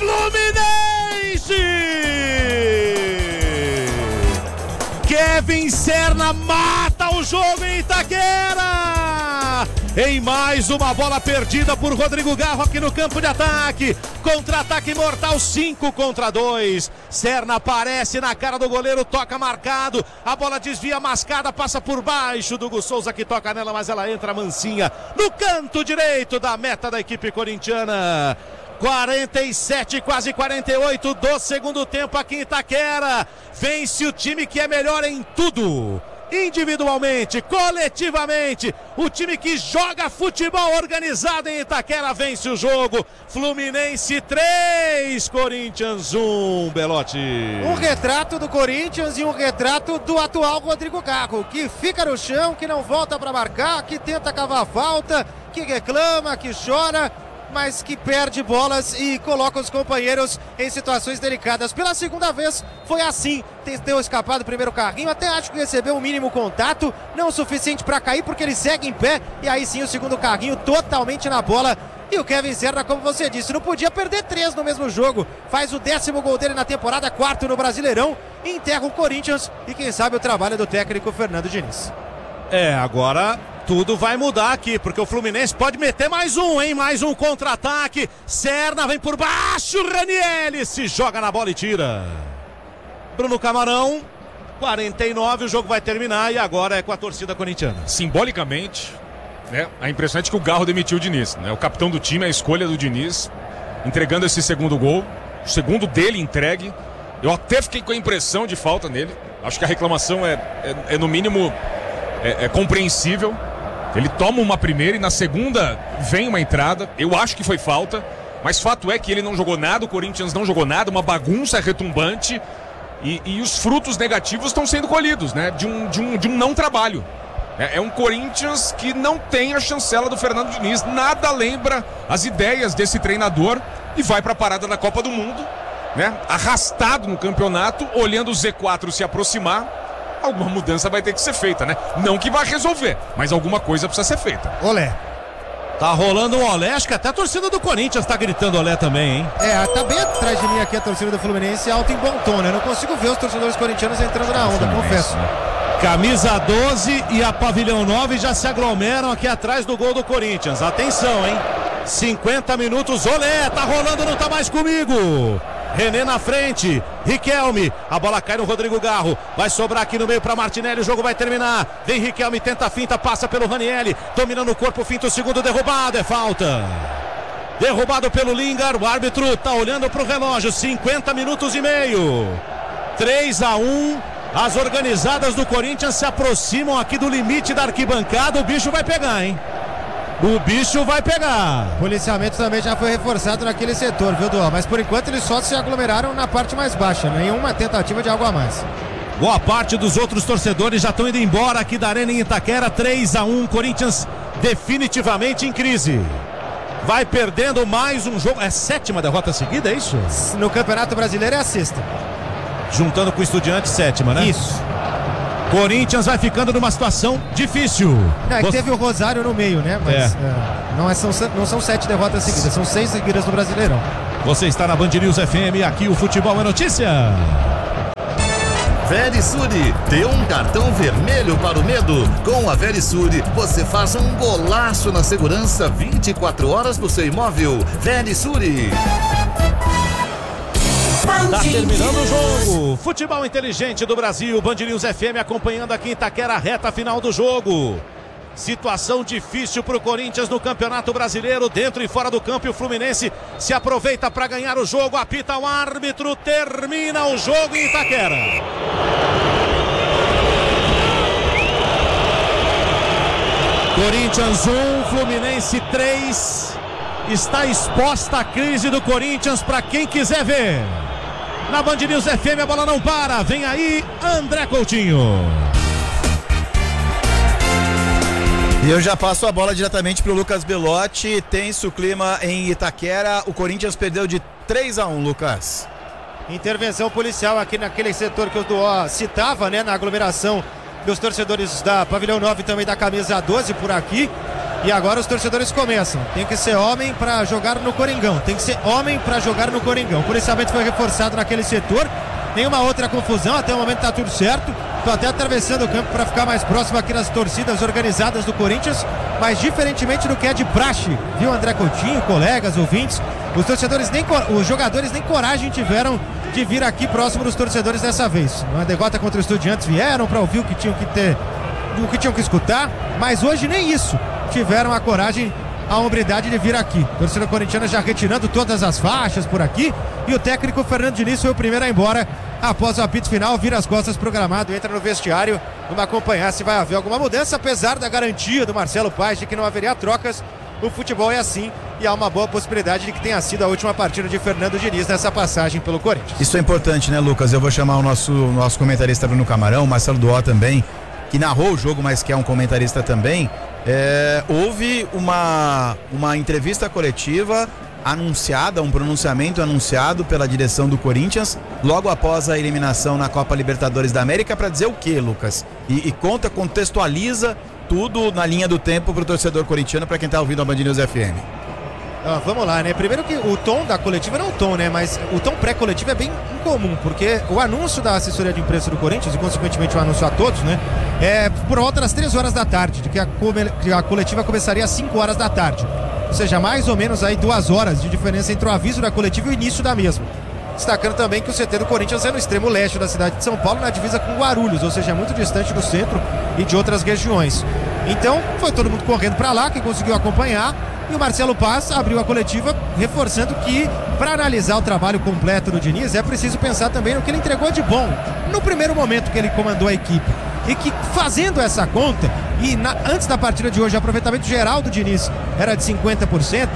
Fluminense! Kevin Serna mata o jogo em Itaquera! Em mais uma bola perdida por Rodrigo Garro aqui no campo de ataque. Contra-ataque mortal, 5 contra 2. Serna aparece na cara do goleiro, toca marcado. A bola desvia mascada, passa por baixo do Hugo Souza que toca nela, mas ela entra mansinha no canto direito da meta da equipe corintiana. 47, quase 48 do segundo tempo aqui em Itaquera. Vence o time que é melhor em tudo. Individualmente, coletivamente, o time que joga futebol organizado em Itaquera vence o jogo. Fluminense 3, Corinthians 1, Belotti. Um retrato do Corinthians e um retrato do atual Rodrigo Garro, que fica no chão, que não volta para marcar, que tenta cavar a falta, que reclama, que chora, mas que perde bolas e coloca os companheiros em situações delicadas. Pela segunda vez foi assim, tentou escapar do primeiro carrinho, até acho que recebeu um mínimo contato, não o suficiente para cair porque ele segue em pé, e aí sim o segundo carrinho totalmente na bola. E o Kevin Serna, como você disse, não podia perder 3 no mesmo jogo, faz o 10º gol dele na temporada, 4º no Brasileirão, enterra o Corinthians e quem sabe o trabalho do técnico Fernando Diniz. Agora tudo vai mudar aqui, porque o Fluminense pode meter mais um, hein? Mais um contra-ataque. Serna vem por baixo, Ranieri se joga na bola e tira. Bruno Camarão, 49, o jogo vai terminar e agora é com a torcida corintiana. Simbolicamente, né? A impressão é de que o Garro demitiu o Diniz, né? O capitão do time, a escolha do Diniz, entregando esse segundo gol, o segundo dele entregue. Eu até fiquei com a impressão de falta nele. Acho que a reclamação é no mínimo compreensível. Ele toma uma primeira e na segunda vem uma entrada. Eu acho que foi falta, mas fato é que ele não jogou nada, o Corinthians não jogou nada, uma bagunça retumbante e os frutos negativos estão sendo colhidos, né? De um não trabalho. É um Corinthians que não tem a chancela do Fernando Diniz, nada lembra as ideias desse treinador e vai para a parada da Copa do Mundo, né? Arrastado no campeonato, olhando o Z4 se aproximar. Alguma mudança vai ter que ser feita, né? Não que vai resolver, mas alguma coisa precisa ser feita. Olé. Tá rolando um olé, acho que até a torcida do Corinthians tá gritando olé também, hein? Tá bem atrás de mim aqui a torcida do Fluminense, alto em bom tom, né? Eu não consigo ver os torcedores corintianos entrando na onda, confesso. Camisa 12 e a pavilhão 9 já se aglomeram aqui atrás do gol do Corinthians. Atenção, hein? 50 minutos, olé, tá rolando, não tá mais comigo. René na frente, Riquelme, a bola cai no Rodrigo Garro, vai sobrar aqui no meio para Martinelli, o jogo vai terminar, vem Riquelme, tenta a finta, passa pelo Ranieri, dominando o corpo, finta o segundo, derrubado, é falta. Derrubado pelo Lingard, o árbitro tá olhando pro relógio, 50 minutos e meio, 3-1, as organizadas do Corinthians se aproximam aqui do limite da arquibancada, o bicho vai pegar, hein? O bicho vai pegar. O policiamento também já foi reforçado naquele setor, viu, Dual? Mas por enquanto eles só se aglomeraram na parte mais baixa, nenhuma tentativa de algo a mais. Boa parte dos outros torcedores já estão indo embora aqui da Arena em Itaquera. 3-1, Corinthians definitivamente em crise. Vai perdendo mais um jogo. É a 7ª derrota seguida, é isso? No Campeonato Brasileiro é a 6ª. Juntando com o Estudiantes, 7ª, né? Isso. Corinthians vai ficando numa situação difícil. Teve o Rosário no meio, né? Mas não são 7 derrotas seguidas, são 6 seguidas no Brasileirão. Você está na Band News FM, aqui o Futebol é Notícia. Verisure, dê um cartão vermelho para o medo. Com a Verisure, você faz um golaço na segurança 24 horas do seu imóvel. Verisure. Tá terminando o jogo. Futebol inteligente do Brasil. Band News FM acompanhando aqui em Itaquera a reta final do jogo. Situação difícil para o Corinthians no Campeonato Brasileiro, dentro e fora do campo. E o Fluminense se aproveita para ganhar o jogo. Apita o árbitro, termina o jogo em Itaquera. Corinthians 1, Fluminense 3. Está exposta a crise do Corinthians para quem quiser ver. Na Band News FM a bola não para. Vem aí André Coutinho. E eu já passo a bola diretamente para o Lucas Belotti. Tenso clima em Itaquera. O Corinthians perdeu de 3-1, Lucas. Intervenção policial aqui naquele setor que o Duó citava, né? Na aglomeração dos torcedores da Pavilhão 9 e também da Camisa 12 por aqui. E agora os torcedores começam. Tem que ser homem para jogar no Coringão. Tem que ser homem para jogar no Coringão. O policiamento foi reforçado naquele setor. Nenhuma outra confusão. Até o momento tá tudo certo. Tô até atravessando o campo para ficar mais próximo aqui das torcidas organizadas do Corinthians. Mas diferentemente do que é de praxe, viu, André Coutinho, colegas, ouvintes, os jogadores nem coragem tiveram de vir aqui próximo dos torcedores dessa vez. Uma derrota contra os Estudiantes, vieram para ouvir o que tinham que escutar, mas hoje nem isso tiveram a coragem, a hombridade de vir aqui. A torcida corintiana já retirando todas as faixas por aqui, e o técnico Fernando Diniz foi o primeiro a ir embora após o apito final, vira as costas pro gramado, entra no vestiário, vamos acompanhar se vai haver alguma mudança, apesar da garantia do Marcelo Paes de que não haveria trocas. O futebol é assim e há uma boa possibilidade de que tenha sido a última partida de Fernando Diniz nessa passagem pelo Corinthians. Isso é importante, né, Lucas? Eu vou chamar o nosso comentarista Bruno Camarão, Marcelo Duó também, que narrou o jogo, mas que é um comentarista também. Houve uma entrevista coletiva anunciada, um pronunciamento anunciado pela direção do Corinthians logo após a eliminação na Copa Libertadores da América, para dizer o que, Lucas? E contextualiza tudo na linha do tempo pro torcedor corintiano, para quem tá ouvindo a Band News FM. Vamos lá, né? Primeiro que o tom da coletiva não é o tom, né? Mas o tom pré-coletivo é bem incomum, porque o anúncio da assessoria de imprensa do Corinthians, e consequentemente o anúncio a todos, né? É por volta das 3 horas da tarde, de que a coletiva começaria às 5 horas da tarde. Ou seja, mais ou menos aí 2 horas de diferença entre o aviso da coletiva e o início da mesma. Destacando também que o CT do Corinthians é no extremo leste da cidade de São Paulo, na divisa com Guarulhos, ou seja, muito distante do centro e de outras regiões. Então, foi todo mundo correndo para lá, quem conseguiu acompanhar, e o Marcelo Paes abriu a coletiva reforçando que, para analisar o trabalho completo do Diniz, é preciso pensar também no que ele entregou de bom no primeiro momento que ele comandou a equipe. E que, fazendo essa conta, antes da partida de hoje, o aproveitamento geral do Diniz era de 50%,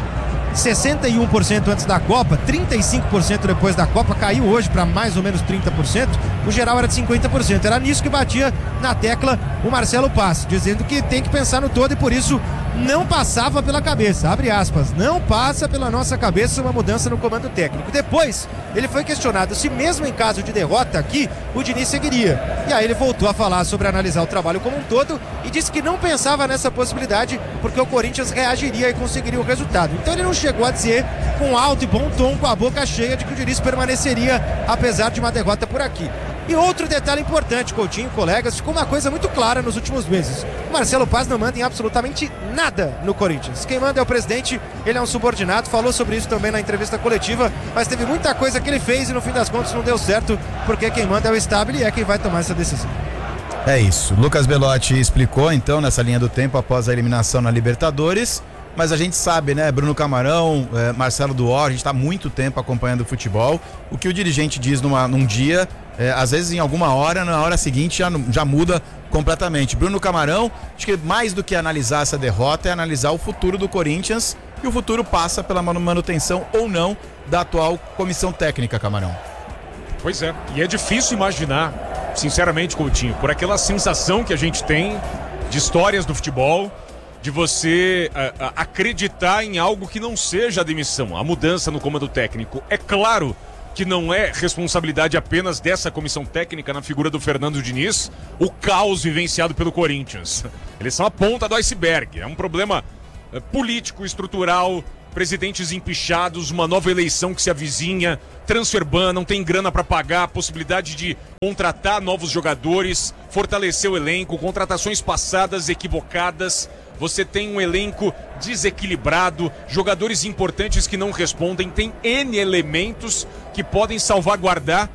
61% antes da Copa, 35% depois da Copa, caiu hoje para mais ou menos 30%, o geral era de 50%. Era nisso que batia na tecla o Marcelo Paes, dizendo que tem que pensar no todo e por isso não passava pela cabeça, abre aspas, não passa pela nossa cabeça uma mudança no comando técnico. Depois, ele foi questionado se mesmo em caso de derrota aqui, o Diniz seguiria. E aí ele voltou a falar sobre analisar o trabalho como um todo e disse que não pensava nessa possibilidade porque o Corinthians reagiria e conseguiria o resultado. Então ele não chegou a dizer com alto e bom tom, com a boca cheia, de que o Diniz permaneceria apesar de uma derrota por aqui. E outro detalhe importante, Coutinho, colegas, ficou uma coisa muito clara nos últimos meses. O Marcelo Paes não manda em absolutamente nada no Corinthians. Quem manda é o presidente, ele é um subordinado, falou sobre isso também na entrevista coletiva, mas teve muita coisa que ele fez e no fim das contas não deu certo, porque quem manda é o Stabile e é quem vai tomar essa decisão. É isso. Lucas Belotti explicou então nessa linha do tempo após a eliminação na Libertadores. Mas a gente sabe, né, Bruno Camarão, Marcelo Duó, a gente está há muito tempo acompanhando o futebol. O que o dirigente diz num dia, às vezes em alguma hora, na hora seguinte já muda completamente. Bruno Camarão, acho que mais do que analisar essa derrota é analisar o futuro do Corinthians, e o futuro passa pela manutenção ou não da atual comissão técnica, Camarão. Pois é, e é difícil imaginar, sinceramente, Coutinho, por aquela sensação que a gente tem de histórias do futebol, de você acreditar em algo que não seja a demissão, a mudança no comando técnico. É claro que não é responsabilidade apenas dessa comissão técnica na figura do Fernando Diniz, o caos vivenciado pelo Corinthians. Eles são a ponta do iceberg, é um problema político, estrutural, presidentes empichados, uma nova eleição que se avizinha, transfer ban, não tem grana para pagar, possibilidade de contratar novos jogadores, fortalecer o elenco, contratações passadas equivocadas. Você tem um elenco desequilibrado, jogadores importantes que não respondem, tem N elementos que podem salvaguardar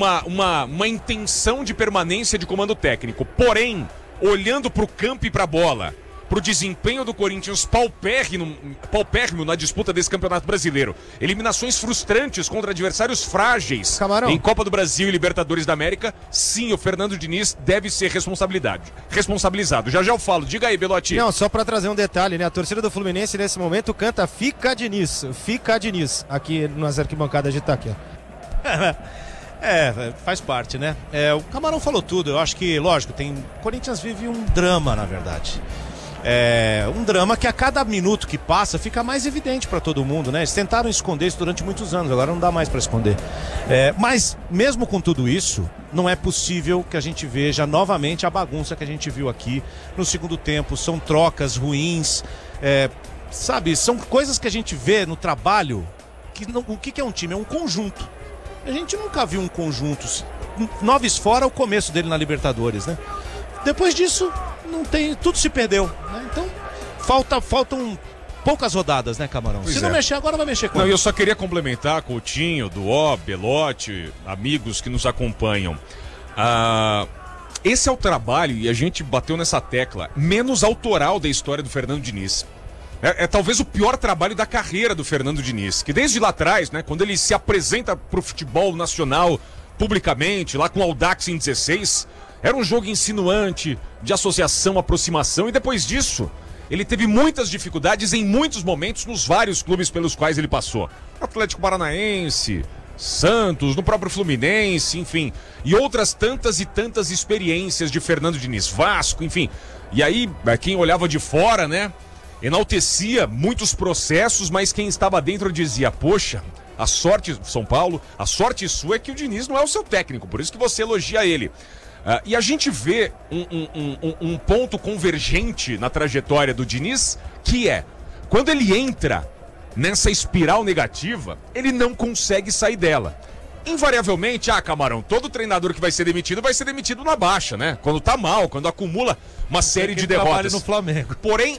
uma intenção de permanência de comando técnico. Porém, olhando para o campo e para a bola, para o desempenho do Corinthians paupérrimo na disputa desse Campeonato Brasileiro, eliminações frustrantes contra adversários frágeis, Camarão, em Copa do Brasil e Libertadores da América, sim, o Fernando Diniz deve ser responsabilizado. Já eu falo, diga aí, Belotti. Não, só para trazer um detalhe, né? A torcida do Fluminense nesse momento canta Fica Diniz, aqui nas arquibancadas de Itaquera. Faz parte, né? O Camarão falou tudo. Eu acho que, lógico, o Corinthians vive um drama, na verdade. um drama que a cada minuto que passa fica mais evidente para todo mundo, né? Eles tentaram esconder isso durante muitos anos, agora não dá mais para esconder. Mas mesmo com tudo isso, não é possível que a gente veja novamente a bagunça que a gente viu aqui no segundo tempo. São trocas ruins, sabe? São coisas que a gente vê no trabalho. O que é um time? É um conjunto. A gente nunca viu um conjunto. 9 fora o começo dele na Libertadores, né? Depois disso, não tem, tudo se perdeu, né? Então, faltam poucas rodadas, né, Camarão? Pois Se não mexer agora, vai mexer com Não, eu só queria complementar, Coutinho, Duó, Belotti, amigos que nos acompanham. Esse é o trabalho, e a gente bateu nessa tecla, menos autoral da história do Fernando Diniz. É talvez o pior trabalho da carreira do Fernando Diniz, que desde lá atrás, né, quando ele se apresenta pro futebol nacional publicamente, lá com o Audax em 16, era um jogo insinuante, de associação, aproximação, e depois disso, ele teve muitas dificuldades em muitos momentos nos vários clubes pelos quais ele passou. Atlético Paranaense, Santos, no próprio Fluminense, enfim, e outras tantas e tantas experiências de Fernando Diniz, Vasco, enfim. E aí, quem olhava de fora, né, enaltecia muitos processos, mas quem estava dentro dizia, poxa, a sorte, São Paulo, a sorte sua é que o Diniz não é o seu técnico, por isso que você elogia ele. E a gente vê um ponto convergente na trajetória do Diniz, que é, quando ele entra nessa espiral negativa, ele não consegue sair dela. Invariavelmente, Camarão, todo treinador que vai ser demitido na baixa, né? Quando tá mal, quando acumula uma série de derrotas. No Flamengo. Porém,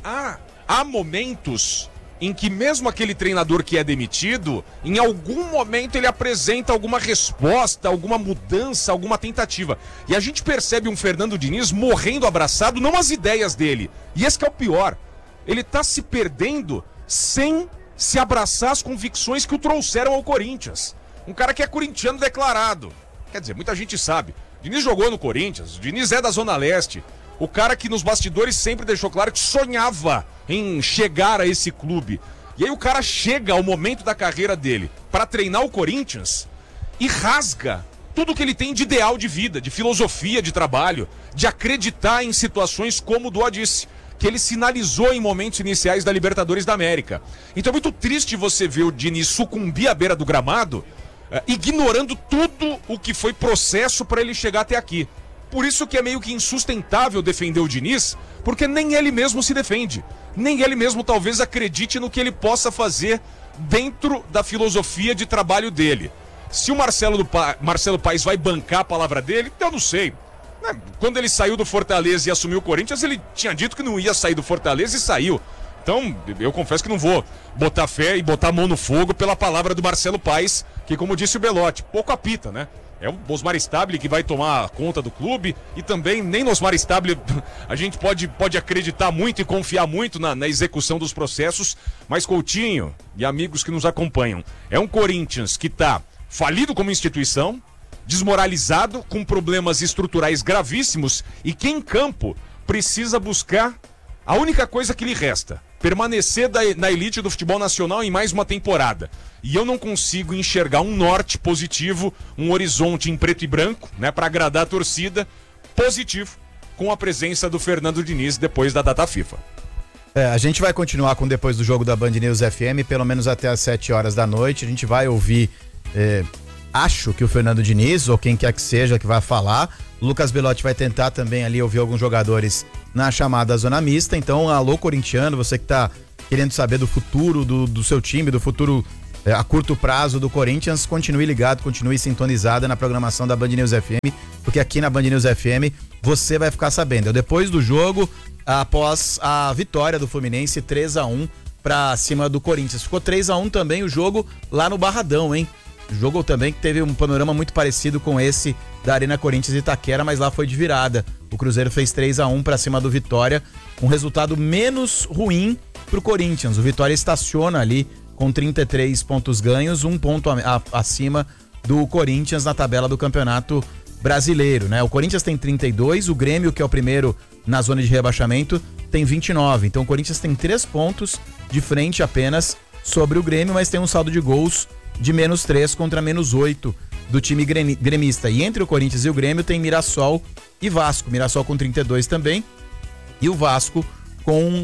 há momentos em que mesmo aquele treinador que é demitido, em algum momento ele apresenta alguma resposta, alguma mudança, alguma tentativa. E a gente percebe um Fernando Diniz morrendo abraçado, não às ideias dele. E esse que é o pior. Ele tá se perdendo sem se abraçar às convicções que o trouxeram ao Corinthians. Um cara que é corintiano declarado. Quer dizer, muita gente sabe. Diniz jogou no Corinthians, o Diniz é da Zona Leste. O cara que nos bastidores sempre deixou claro que sonhava em chegar a esse clube. E aí o cara chega ao momento da carreira dele para treinar o Corinthians e rasga tudo que ele tem de ideal de vida, de filosofia de trabalho, de acreditar em situações como o Duó disse, que ele sinalizou em momentos iniciais da Libertadores da América. Então é muito triste você ver o Diniz sucumbir à beira do gramado, ignorando tudo o que foi processo para ele chegar até aqui. Por isso que é meio que insustentável defender o Diniz, porque nem ele mesmo se defende. Nem ele mesmo talvez acredite no que ele possa fazer dentro da filosofia de trabalho dele. Se o Marcelo Paes vai bancar a palavra dele, eu não sei. Quando ele saiu do Fortaleza e assumiu o Corinthians, ele tinha dito que não ia sair do Fortaleza e saiu. Então, eu confesso que não vou botar fé e botar a mão no fogo pela palavra do Marcelo Paes, que, como disse o Belotti, pouco apita, né? É o Osmar Stabile que vai tomar conta do clube e também nem no Osmar Stabile a gente pode acreditar muito e confiar muito na execução dos processos, mas Coutinho e amigos que nos acompanham, é um Corinthians que está falido como instituição, desmoralizado, com problemas estruturais gravíssimos e que em campo precisa buscar a única coisa que lhe resta, permanecer na elite do futebol nacional em mais uma temporada. E eu não consigo enxergar um norte positivo, um horizonte em preto e branco, né, para agradar a torcida, positivo, com a presença do Fernando Diniz depois da data FIFA. A gente vai continuar com depois do jogo da Band News FM, pelo menos até às 7 horas da noite. A gente vai ouvir, acho que o Fernando Diniz, ou quem quer que seja que vai falar. O Lucas Belotti vai tentar também ali ouvir alguns jogadores na chamada zona mista. Então, alô corintiano, você que tá querendo saber do futuro do seu time, do futuro a curto prazo do Corinthians, continue ligado, continue sintonizada na programação da Band News FM, porque aqui na Band News FM você vai ficar sabendo. Depois do jogo, após a vitória do Fluminense 3-1 pra cima do Corinthians. Ficou 3-1 também o jogo lá no Barradão, hein? Jogo também que teve um panorama muito parecido com esse da Arena Corinthians Itaquera, mas lá foi de virada. O Cruzeiro fez 3-1 pra cima do Vitória, um resultado menos ruim pro Corinthians. O Vitória estaciona ali com 33 pontos ganhos, um ponto acima do Corinthians na tabela do Campeonato Brasileiro, né? O Corinthians tem 32, o Grêmio, que é o primeiro na zona de rebaixamento, tem 29. Então o Corinthians tem 3 pontos de frente apenas sobre o Grêmio, mas tem um saldo de gols de -3 contra -8 do time gremista. E entre o Corinthians e o Grêmio tem Mirassol e Vasco. Mirassol com 32 também e o Vasco com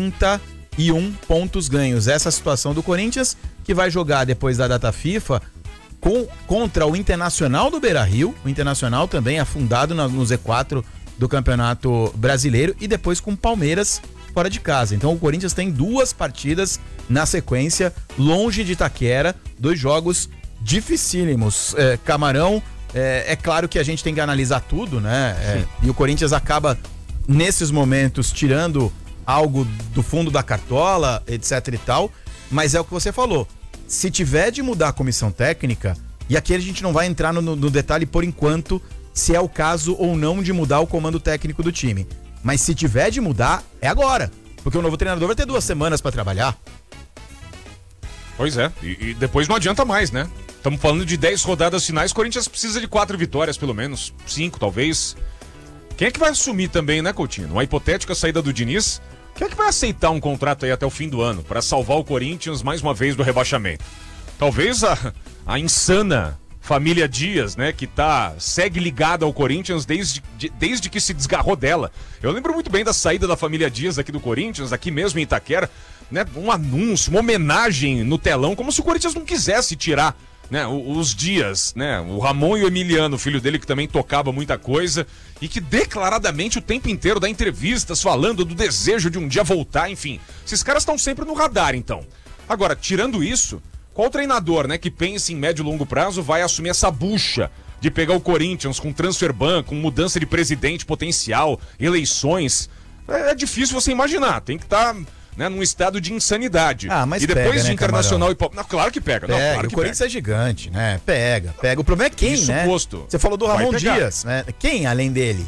31 pontos ganhos. Essa é a situação do Corinthians, que vai jogar depois da data FIFA contra o Internacional do Beira-Rio, o Internacional também afundado no Z4 do Campeonato Brasileiro, e depois com o Palmeiras fora de casa. Então o Corinthians tem 2 partidas na sequência, longe de Itaquera, 2 jogos dificílimos. Camarão, é claro que a gente tem que analisar tudo, né? E o Corinthians acaba, nesses momentos, tirando algo do fundo da cartola, etc e tal, mas é o que você falou. Se tiver de mudar a comissão técnica, e aqui a gente não vai entrar no detalhe por enquanto, se é o caso ou não de mudar o comando técnico do time. Mas se tiver de mudar, é agora. Porque o novo treinador vai ter 2 semanas para trabalhar. Pois é, e depois não adianta mais, né? Estamos falando de 10 rodadas finais, o Corinthians precisa de 4 vitórias pelo menos, 5 talvez. Quem é que vai assumir também, né, Coutinho? Uma hipotética saída do Diniz, quem é que vai aceitar um contrato aí até o fim do ano para salvar o Corinthians mais uma vez do rebaixamento? Talvez a insana família Dias, né, que segue ligada ao Corinthians desde que se desgarrou dela. Eu lembro muito bem da saída da família Dias aqui do Corinthians, aqui mesmo em Itaquera, né, um anúncio, uma homenagem no telão, como se o Corinthians não quisesse tirar, né, os Dias, né, o Ramon e o Emiliano, filho dele, que também tocava muita coisa e que declaradamente o tempo inteiro dá entrevistas falando do desejo de um dia voltar, enfim. Esses caras estão sempre no radar, então. Agora, tirando isso, qual treinador, né, que pensa em médio e longo prazo vai assumir essa bucha de pegar o Corinthians com transfer ban, com mudança de presidente potencial, eleições? É difícil você imaginar, tem que estar... né, num estado de insanidade. Mas e depois pega, de né, Internacional e Palmeiras. Claro que pega. Não, claro o que Corinthians pega. é gigante, né? Pega. O problema é quem, Isso né? posto. Você falou do Vai Ramon pegar. Dias, né? Quem além dele?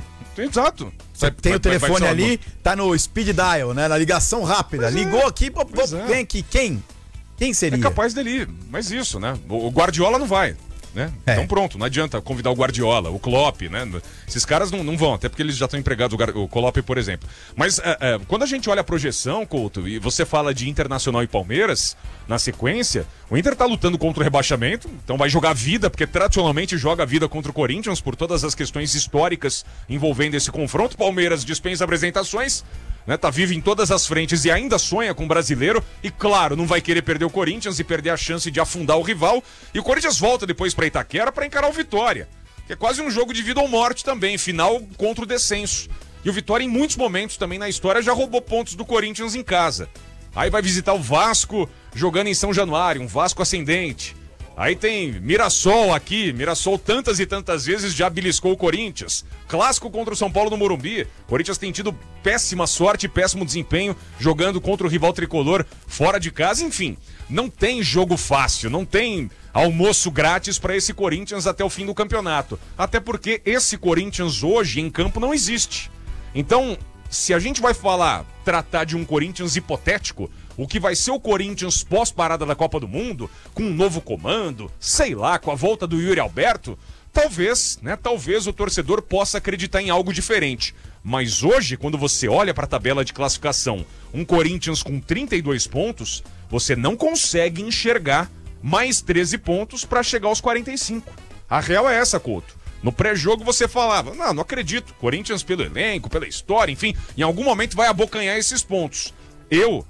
Exato. Tem o telefone ali, tá no speed dial, né? Na ligação rápida. Pois Ligou aqui, Pois é. vem aqui. Quem seria? É capaz dele ir, mas isso, né? O Guardiola não vai, né? Então pronto, não adianta convidar o Guardiola, o Klopp, né? Esses caras não vão, até porque eles já estão empregados, o Klopp, por exemplo. Mas quando a gente olha a projeção, Couto, e você fala de Internacional e Palmeiras, na sequência, o Inter tá lutando contra o rebaixamento, então vai jogar vida, porque tradicionalmente joga vida contra o Corinthians, por todas as questões históricas envolvendo esse confronto. Palmeiras dispensa apresentações, né, tá vivo em todas as frentes e ainda sonha com o brasileiro, e claro, não vai querer perder o Corinthians e perder a chance de afundar o rival, e o Corinthians volta depois pra Itaquera pra encarar o Vitória, que é quase um jogo de vida ou morte também, final contra o descenso. E o Vitória em muitos momentos também na história já roubou pontos do Corinthians em casa. Aí vai visitar o Vasco jogando em São Januário, um Vasco ascendente. Aí tem Mirassol aqui, Mirassol tantas e tantas vezes já beliscou o Corinthians. Clássico contra o São Paulo no Morumbi. Corinthians tem tido péssima sorte e péssimo desempenho jogando contra o rival tricolor fora de casa. Enfim, não tem jogo fácil, não tem almoço grátis para esse Corinthians até o fim do campeonato. Até porque esse Corinthians hoje em campo não existe. Então, se a gente vai tratar de um Corinthians hipotético, o que vai ser o Corinthians pós-parada da Copa do Mundo, com um novo comando, sei lá, com a volta do Yuri Alberto, talvez o torcedor possa acreditar em algo diferente. Mas hoje, quando você olha para a tabela de classificação, um Corinthians com 32 pontos, você não consegue enxergar mais 13 pontos para chegar aos 45. A real é essa, Couto. No pré-jogo você falava, não acredito, Corinthians pelo elenco, pela história, enfim, em algum momento vai abocanhar esses pontos. Eu,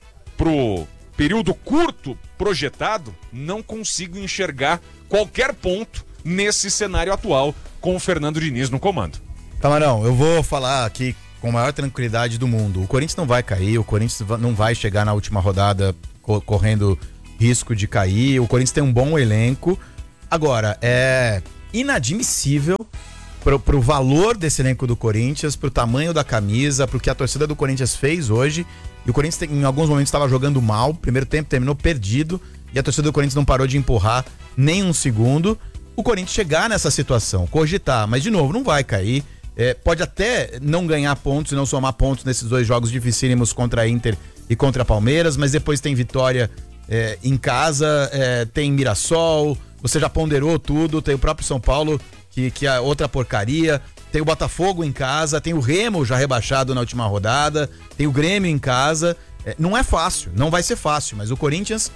pro período curto projetado, não consigo enxergar qualquer ponto nesse cenário atual com o Fernando Diniz no comando. Camarão, eu vou falar aqui com a maior tranquilidade do mundo. O Corinthians não vai cair, o Corinthians não vai chegar na última rodada correndo risco de cair. O Corinthians tem um bom elenco. Agora, é inadmissível pro valor desse elenco do Corinthians, pro tamanho da camisa, pro que a torcida do Corinthians fez hoje. E o Corinthians em alguns momentos estava jogando mal, primeiro tempo terminou perdido e a torcida do Corinthians não parou de empurrar nem um segundo. O Corinthians chegar nessa situação, cogitar, mas de novo, não vai cair. Pode até não ganhar pontos e não somar pontos nesses 2 jogos dificílimos contra a Inter e contra a Palmeiras, mas depois tem Vitória em casa, tem Mirassol, você já ponderou tudo, tem o próprio São Paulo, que é outra porcaria, tem o Botafogo em casa, tem o Remo já rebaixado na última rodada, tem o Grêmio em casa. Não é fácil, não vai ser fácil, mas o Corinthians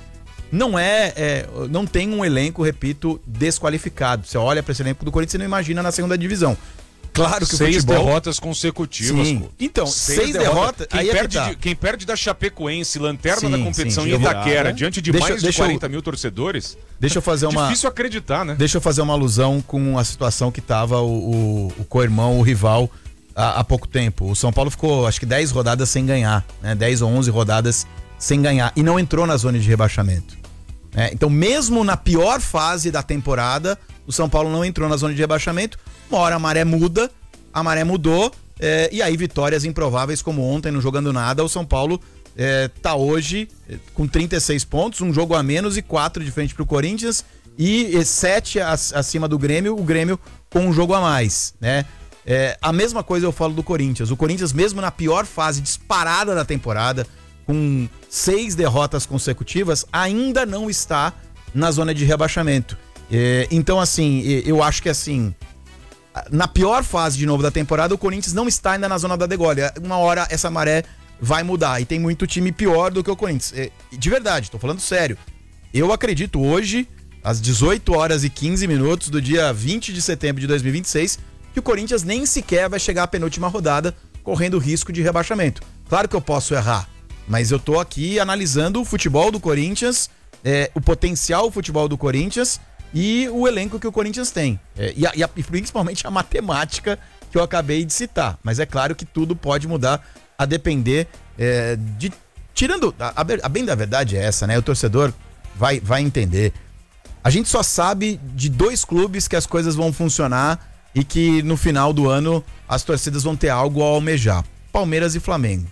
não tem um elenco, repito, desqualificado. Você olha para esse elenco do Corinthians e não imagina na segunda divisão. Claro que o 6 futebol... derrotas consecutivas. Sim. Pô. Então, 6 derrotas... Quem perde da Chapecoense, lanterna Sim, da competição sim, em Itaquera, diante de mais de 40 mil torcedores, deixa eu fazer uma... difícil acreditar, né? Deixa eu fazer uma alusão com a situação que tava o co-irmão, o rival, há pouco tempo. O São Paulo ficou, acho que 10 rodadas sem ganhar, né? 10 ou 11 rodadas sem ganhar. E não entrou na zona de rebaixamento. Então, mesmo na pior fase da temporada, o São Paulo não entrou na zona de rebaixamento. Uma hora a maré mudou, e aí vitórias improváveis como ontem, não jogando nada. O São Paulo tá hoje com 36 pontos, um jogo a menos e 4 de frente pro Corinthians e 7 acima do Grêmio, o Grêmio com um jogo a mais, né? A mesma coisa eu falo do Corinthians. O Corinthians, mesmo na pior fase disparada da temporada, com 6 derrotas consecutivas, ainda não está na zona de rebaixamento. Então, assim, eu acho que assim, na pior fase de novo da temporada, o Corinthians não está ainda na zona da degolha. Uma hora essa maré vai mudar e tem muito time pior do que o Corinthians. De verdade, tô falando sério. Eu acredito hoje, às 18 horas e 15 minutos do dia 20 de setembro de 2026, que o Corinthians nem sequer vai chegar à penúltima rodada correndo risco de rebaixamento. Claro que eu posso errar, mas eu tô aqui analisando o futebol do Corinthians, o potencial futebol do Corinthians e o elenco que o Corinthians tem. E principalmente a matemática que eu acabei de citar. Mas é claro que tudo pode mudar a depender de... Tirando... A bem da verdade é essa, né? O torcedor vai entender. A gente só sabe de 2 clubes que as coisas vão funcionar e que no final do ano as torcidas vão ter algo a almejar. Palmeiras e Flamengo.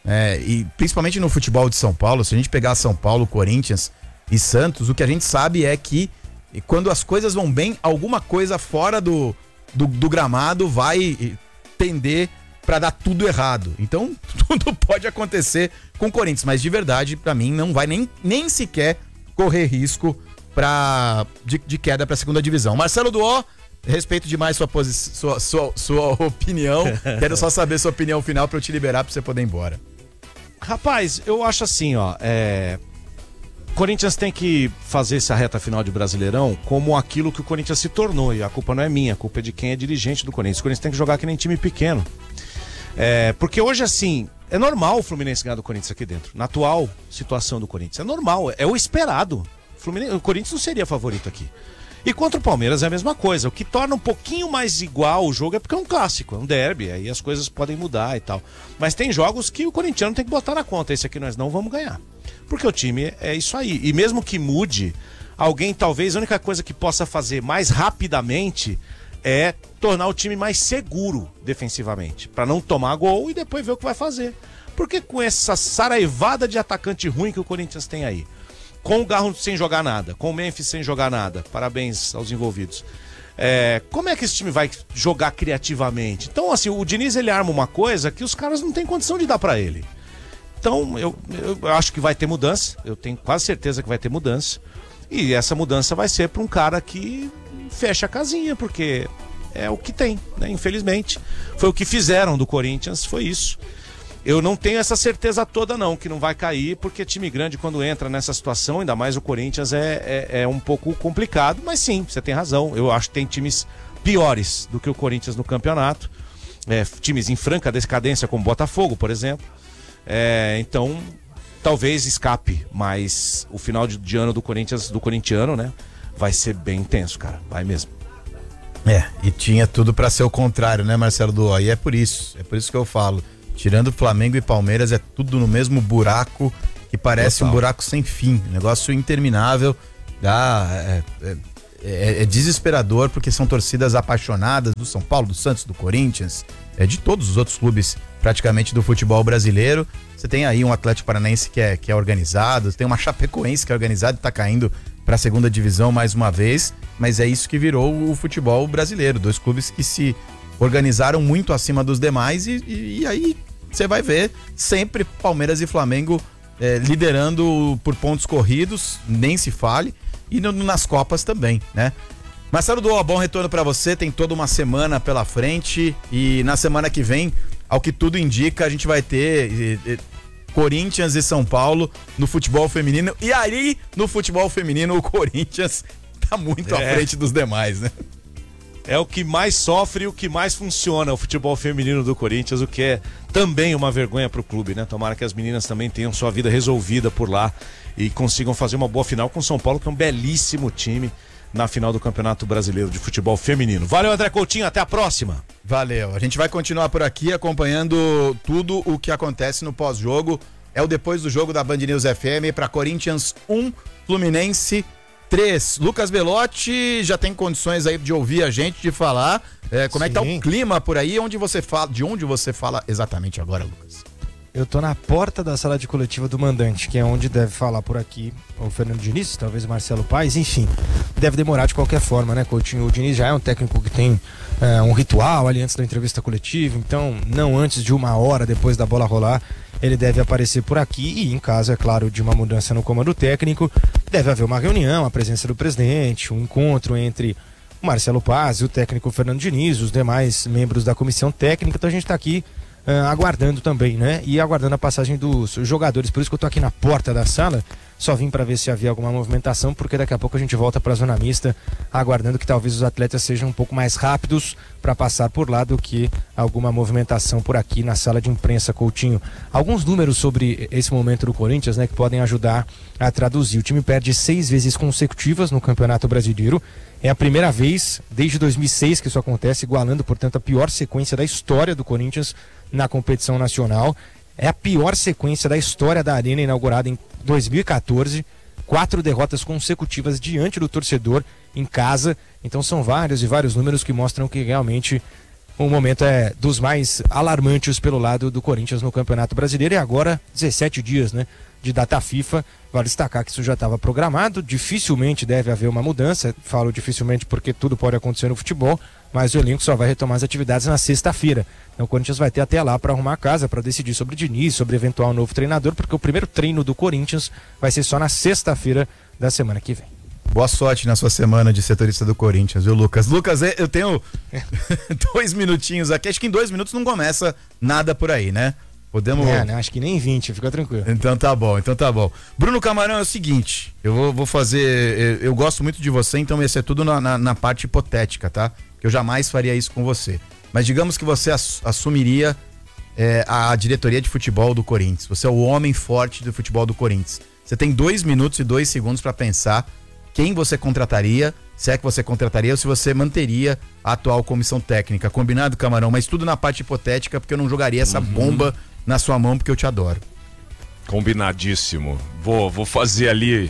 E principalmente no futebol de São Paulo, se a gente pegar São Paulo, Corinthians e Santos, o que a gente sabe é que quando as coisas vão bem, alguma coisa fora do gramado vai tender para dar tudo errado. Então, tudo pode acontecer com o Corinthians, mas de verdade, para mim, não vai nem sequer correr risco de queda para a segunda divisão. Marcelo Duó, respeito demais sua opinião. Quero só saber sua opinião final para eu te liberar para você poder ir embora. Rapaz, eu acho assim, Corinthians tem que fazer essa reta final de Brasileirão como aquilo que o Corinthians se tornou. E a culpa não é minha, a culpa é de quem é dirigente do Corinthians. O Corinthians tem que jogar que nem time pequeno. Porque hoje, assim, é normal o Fluminense ganhar do Corinthians aqui dentro. Na atual situação do Corinthians. É normal, é o esperado. O Corinthians não seria favorito aqui. E contra o Palmeiras é a mesma coisa. O que torna um pouquinho mais igual o jogo é porque é um clássico, é um derby. Aí as coisas podem mudar e tal. Mas tem jogos que o corintiano tem que botar na conta. Esse aqui nós não vamos ganhar. Porque o time é isso aí. E mesmo que mude, alguém talvez, a única coisa que possa fazer mais rapidamente é tornar o time mais seguro defensivamente. Pra não tomar gol e depois ver o que vai fazer. Porque com essa saraivada de atacante ruim que o Corinthians tem aí, com o Garro sem jogar nada, com o Memphis sem jogar nada, parabéns aos envolvidos, como é que esse time vai jogar criativamente? Então, assim, o Diniz, ele arma uma coisa que os caras não têm condição de dar pra ele. Então, eu acho que vai ter mudança, eu tenho quase certeza que vai ter mudança, e essa mudança vai ser pra um cara que fecha a casinha, porque é o que tem, né? Infelizmente. Foi o que fizeram do Corinthians, foi isso. Eu não tenho essa certeza toda não, que não vai cair, porque time grande quando entra nessa situação, ainda mais o Corinthians, é um pouco complicado, mas sim, você tem razão. Eu acho que tem times piores do que o Corinthians no campeonato, times em franca decadência como Botafogo, por exemplo. Então, talvez escape, mas o final de ano do Corinthians, do corintiano, né, vai ser bem intenso, cara, vai mesmo. E tinha tudo pra ser o contrário, né, Marcelo Duó? E é por isso que eu falo. Tirando Flamengo e Palmeiras, é tudo no mesmo buraco que parece Total. Um buraco sem fim, um negócio interminável. É desesperador porque são torcidas apaixonadas do São Paulo, do Santos, do Corinthians, de todos os outros clubes praticamente do futebol brasileiro. Você tem aí um Atlético Paranaense que é organizado, tem uma Chapecoense que é organizada e tá caindo para a segunda divisão mais uma vez, mas é isso que virou o futebol brasileiro, 2 clubes que se organizaram muito acima dos demais e aí você vai ver sempre Palmeiras e Flamengo liderando por pontos corridos, nem se fale, e nas Copas também, né? Marcelo Duó, bom retorno para você, tem toda uma semana pela frente e na semana que vem, ao que tudo indica, a gente vai ter Corinthians e São Paulo no futebol feminino, e aí no futebol feminino o Corinthians tá muito à frente dos demais, né? é o que mais sofre e o que mais funciona, o futebol feminino do Corinthians, o que é também uma vergonha pro clube, né? Tomara que as meninas também tenham sua vida resolvida por lá e consigam fazer uma boa final com o São Paulo, que é um belíssimo time na final do Campeonato Brasileiro de Futebol Feminino. Valeu, André Coutinho, até a próxima. Valeu, a gente vai continuar por aqui acompanhando tudo o que acontece no pós-jogo. É o depois do jogo da Band News FM para Corinthians 1, Fluminense 3. Lucas Belotti já tem condições aí de ouvir a gente, de falar. Como é que tá o clima por aí? De onde você fala exatamente agora, Lucas? Eu tô na porta da sala de coletiva do mandante, que é onde deve falar por aqui o Fernando Diniz, talvez o Marcelo Paes, enfim. Deve demorar de qualquer forma, né, Coutinho? O Diniz já é um técnico que tem um ritual ali antes da entrevista coletiva, então não antes de 1 hora depois da bola rolar, ele deve aparecer por aqui e em caso, é claro, de uma mudança no comando técnico, deve haver uma reunião, a presença do presidente, um encontro entre o Marcelo Paes e o técnico Fernando Diniz, os demais membros da comissão técnica, então a gente tá aqui aguardando também, né? E aguardando a passagem dos jogadores. Por isso que eu tô aqui na porta da sala. Só vim para ver se havia alguma movimentação, porque daqui a pouco a gente volta para a zona mista, aguardando que talvez os atletas sejam um pouco mais rápidos para passar por lá do que alguma movimentação por aqui na sala de imprensa, Coutinho. Alguns números sobre esse momento do Corinthians, né, que podem ajudar a traduzir. O time perde 6 vezes consecutivas no Campeonato Brasileiro. É a primeira vez desde 2006 que isso acontece, igualando, portanto, a pior sequência da história do Corinthians na competição nacional. É a pior sequência da história da Arena, inaugurada em 2014. 4 derrotas consecutivas diante do torcedor em casa. Então são vários e vários números que mostram que realmente o momento é dos mais alarmantes pelo lado do Corinthians no Campeonato Brasileiro. E agora 17 dias, né, de data FIFA. Vale destacar que isso já estava programado. Dificilmente deve haver uma mudança. Falo dificilmente porque tudo pode acontecer no futebol, mas o elenco só vai retomar as atividades na sexta-feira. Então o Corinthians vai ter até lá para arrumar a casa, para decidir sobre Diniz, sobre eventual novo treinador, porque o primeiro treino do Corinthians vai ser só na sexta-feira da semana que vem. Boa sorte na sua semana de setorista do Corinthians, viu, Lucas? Lucas, eu tenho 2 minutinhos aqui, acho que em 2 minutos não começa nada por aí, né? Podemos... né? Acho que nem 20, fica tranquilo. Então tá bom. Bruno Camarão, é o seguinte, eu vou fazer, eu gosto muito de você, então ia ser tudo na parte hipotética, tá? Eu jamais faria isso com você. Mas digamos que você assumiria a diretoria de futebol do Corinthians. Você é o homem forte do futebol do Corinthians. Você tem 2 minutos e 2 segundos para pensar quem você contrataria, se é que você contrataria ou se você manteria a atual comissão técnica. Combinado, Camarão? Mas tudo na parte hipotética, porque eu não jogaria essa bomba na sua mão, porque eu te adoro. Combinadíssimo. Vou fazer ali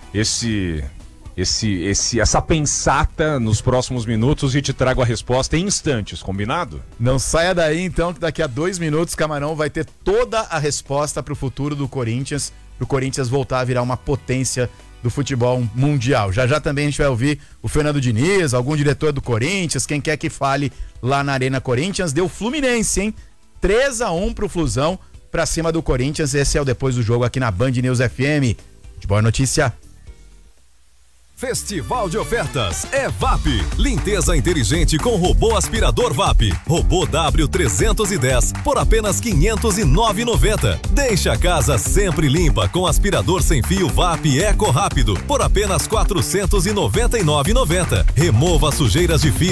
essa pensata nos próximos minutos e te trago a resposta em instantes, combinado? Não saia daí então, que daqui a 2 minutos Camarão vai ter toda a resposta pro futuro do Corinthians, pro Corinthians voltar a virar uma potência do futebol mundial. Já também a gente vai ouvir o Fernando Diniz, algum diretor do Corinthians, quem quer que fale lá na Arena Corinthians. Deu Fluminense, hein? 3-1 pro Flusão, pra cima do Corinthians. Esse é o depois do jogo aqui na Band News FM. De boa notícia. Festival de ofertas é VAP. Limpeza inteligente com robô aspirador VAP. Robô W310 por apenas R$ 509,90. Deixa a casa sempre limpa com aspirador sem fio VAP Eco Rápido por apenas R$ 499,90. Remova sujeiras de fio